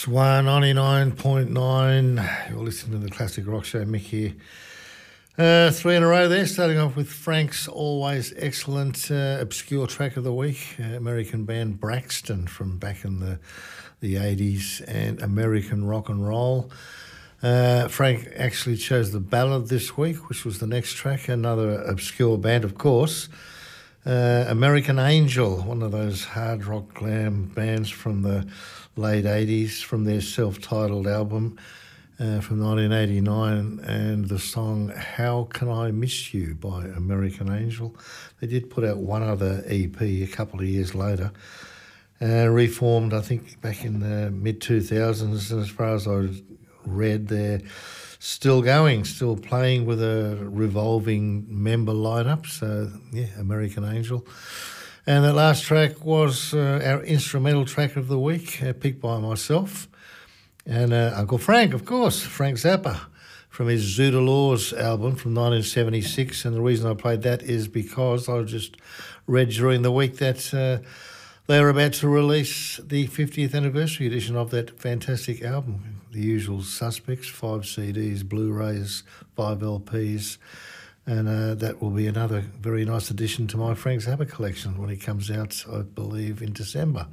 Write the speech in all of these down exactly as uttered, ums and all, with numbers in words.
Swan ninety-nine point nine. You're listening to the Classic Rock Show. Mick here. Uh, three in a row there, starting off with Frank's always excellent uh, obscure track of the week, uh, American band Braxton from back in the, the eighties, and American Rock and Roll. Uh, Frank actually chose the ballad this week, which was the next track, another obscure band, of course. Uh, American Angel, one of those hard rock glam bands from the late eighties, from their self-titled album uh, from nineteen eighty-nine, and the song How Can I Miss You by American Angel. They did put out one other E P a couple of years later, uh, reformed I think back in the mid two thousands, and as far as I read, they're still going, still playing with a revolving member lineup. So, yeah, American Angel. And that last track was uh, our instrumental track of the week, uh, picked by myself and uh, Uncle Frank, of course, Frank Zappa, from his Zoot Laws album from nineteen seventy-six. And the reason I played that is because I just read during the week that uh, they were about to release the fiftieth anniversary edition of that fantastic album. The usual suspects, five C Ds, Blu-rays, five L Ps, and uh, that will be another very nice addition to my Frank Zappa collection when it comes out, I believe, in December.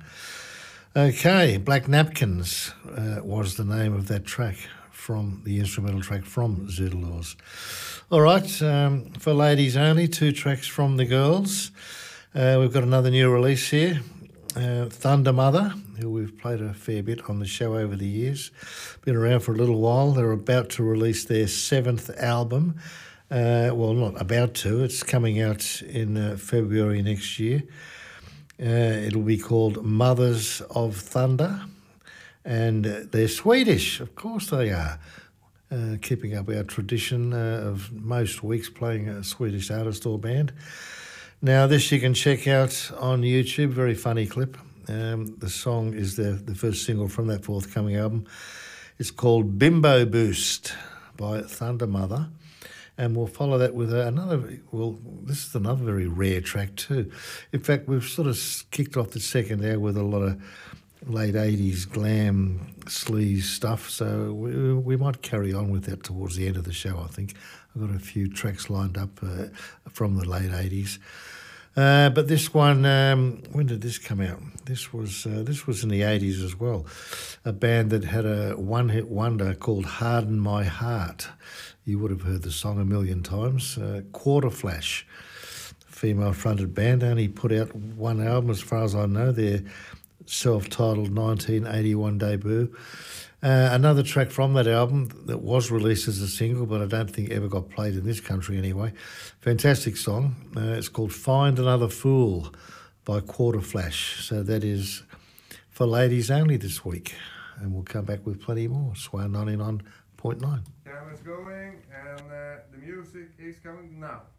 Okay, Black Napkins uh, was the name of that track, from the instrumental track from Zoot Laws. All right, um, for ladies only, two tracks from the girls. Uh, we've got another new release here. Uh, Thunder Mother, who we've played a fair bit on the show over the years, been around for a little while. They're about to release their seventh album. Uh, well, not about to, it's coming out in uh, February next year. Uh, it'll be called Mothers of Thunder, and uh, they're Swedish, of course they are. Uh, keeping up our tradition uh, of most weeks playing a Swedish artist or band. Now, this you can check out on YouTube, very funny clip. Um, the song is the, the first single from that forthcoming album. It's called Bimbo Boost by Thunder Mother. And we'll follow that with another, well, this is another very rare track too. In fact, we've sort of kicked off the second hour with a lot of late eighties glam sleaze stuff, so we, we might carry on with that towards the end of the show, I think. I've got a few tracks lined up uh, from the late eighties. Uh, but this one, um, when did this come out? This was uh, this was in the eighties as well. A band that had a one-hit wonder called Harden My Heart. You would have heard the song a million times. Uh, Quarter Flash, female-fronted band, only put out one album as far as I know, their self-titled nineteen eighty-one debut. Uh, another track from that album that was released as a single, but I don't think ever got played in this country anyway. Fantastic song. Uh, it's called Find Another Fool by Quarter Flash. So that is for ladies only this week. And we'll come back with plenty more. Swan ninety-nine point nine. Camera's going and uh, the music is coming now.